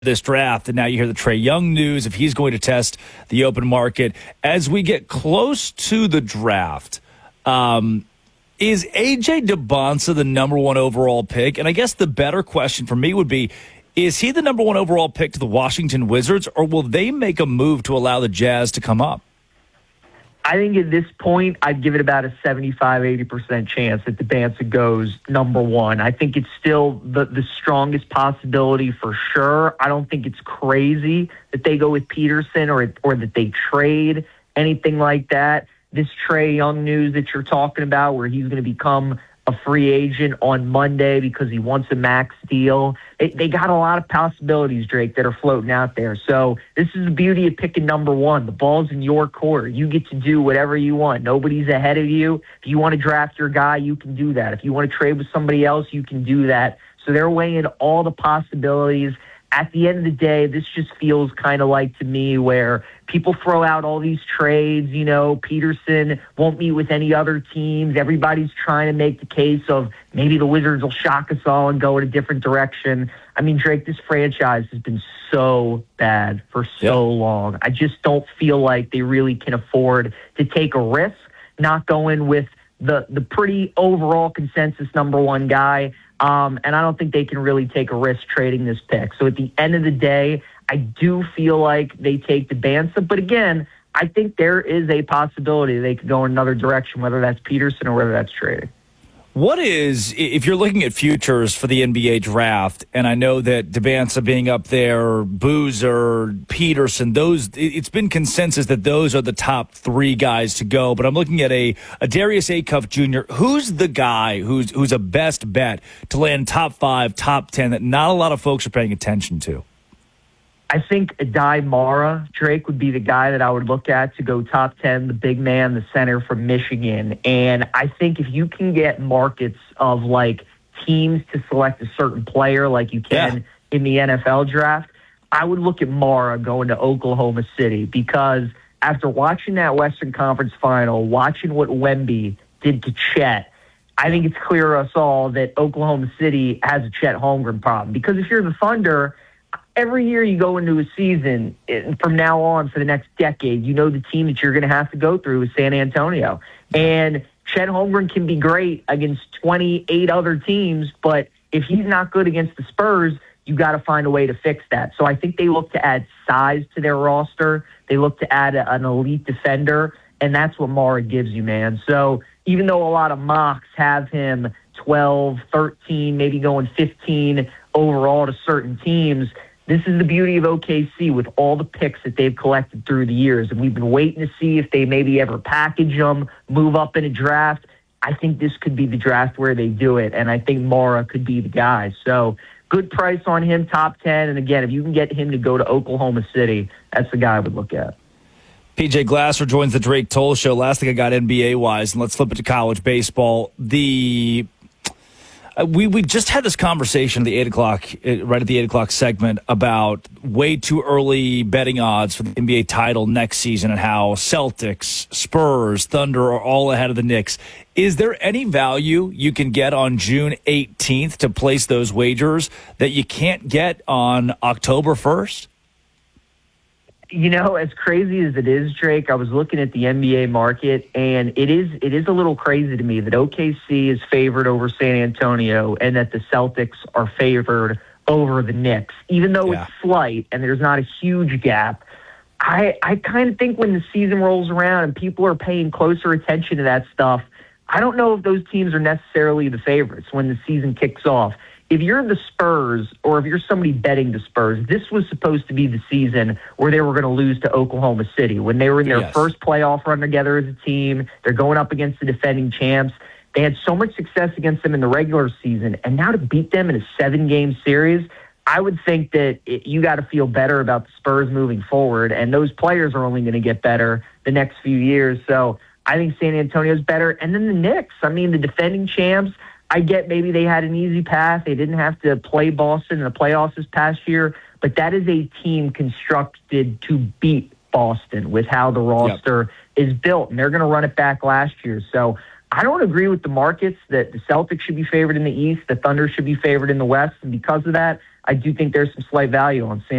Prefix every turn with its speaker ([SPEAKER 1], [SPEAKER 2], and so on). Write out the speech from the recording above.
[SPEAKER 1] this draft, and now you hear the Trae Young news if he's going to test the open market. As we get close to the draft, is A.J. Dybantsa the number one overall pick? And I guess the better question for me would be, is he the number one overall pick to the Washington Wizards, or will they make a move to allow the Jazz to come up?
[SPEAKER 2] I think at this point, I'd give it about a 75-80% chance that Dybantsa goes number one. I think it's still the strongest possibility for sure. I don't think it's crazy that they go with Peterson or that they trade anything like that. This Trae Young news that you're talking about, where he's going to become a free agent on Monday because he wants a max deal. They got a lot of possibilities, Drake, that are floating out there. So this is the beauty of picking number one. The ball's in your court. You get to do whatever you want. Nobody's ahead of you. If you want to draft your guy, you can do that. If you want to trade with somebody else, you can do that. So they're weighing all the possibilities. At the end of the day, this just feels kind of like to me where people throw out all these trades, Peterson won't meet with any other teams. Everybody's trying to make the case of maybe the Wizards will shock us all and go in a different direction. I mean, Drake, this franchise has been so bad for so long. I just don't feel like they really can afford to take a risk, not going with the pretty overall consensus number one guy. And I don't think they can really take a risk trading this pick. So at the end of the day, I do feel like they take Dybantsa. But again, I think there is a possibility they could go in another direction, whether that's Peterson or whether that's trading.
[SPEAKER 1] What is, if you're looking at futures for the NBA draft, and I know that Dybantsa being up there, Boozer, Peterson, it's been consensus that those are the top three guys to go. But I'm looking at a Darius Acuff Jr. Who's the guy who's a best bet to land top 5, top 10 that not a lot of folks are paying attention to?
[SPEAKER 2] I think Adai Mara, Drake, would be the guy that I would look at to go top 10, the big man, the center from Michigan. And I think if you can get markets of like teams to select a certain player like you can in the NFL draft, I would look at Mara going to Oklahoma City, because after watching that Western Conference final, watching what Wemby did to Chet, I think it's clear to us all that Oklahoma City has a Chet Holmgren problem. Because if you're the Thunder, every year you go into a season, from now on for the next decade, the team that you're going to have to go through is San Antonio. And Chet Holmgren can be great against 28 other teams, but if he's not good against the Spurs, you got to find a way to fix that. So I think they look to add size to their roster. They look to add an elite defender, and that's what Mara gives you, man. So even though a lot of mocks have him 12, 13, maybe going 15 overall to certain teams, this is the beauty of OKC with all the picks that they've collected through the years. And we've been waiting to see if they maybe ever package them, move up in a draft. I think this could be the draft where they do it, and I think Mara could be the guy. So good price on him, top 10. And again, if you can get him to go to Oklahoma City, that's the guy I would look at.
[SPEAKER 1] PJ Glasser joins the Drake Toll Show. Last thing I got NBA-wise, and let's flip it to college baseball. We just had this conversation at the 8 o'clock, right at the 8 o'clock segment, about way too early betting odds for the NBA title next season and how Celtics, Spurs, Thunder are all ahead of the Knicks. Is there any value you can get on June 18th to place those wagers that you can't get on October 1st?
[SPEAKER 2] As crazy as it is, Drake, I was looking at the NBA market, and it is a little crazy to me that OKC is favored over San Antonio and that the Celtics are favored over the Knicks. Even though it's slight and there's not a huge gap, I kind of think when the season rolls around and people are paying closer attention to that stuff, I don't know if those teams are necessarily the favorites when the season kicks off. If you're the Spurs, or if you're somebody betting the Spurs, this was supposed to be the season where they were going to lose to Oklahoma City. When they were in their first playoff run together as a team, they're going up against the defending champs. They had so much success against them in the regular season, and now to beat them in a 7-game series, I would think that you got to feel better about the Spurs moving forward, and those players are only going to get better the next few years. So I think San Antonio's better. And then the Knicks, the defending champs, I get maybe they had an easy path. They didn't have to play Boston in the playoffs this past year, but that is a team constructed to beat Boston with how the roster is built, and they're going to run it back last year. So I don't agree with the markets that the Celtics should be favored in the East, the Thunder should be favored in the West, and because of that, I do think there's some slight value on San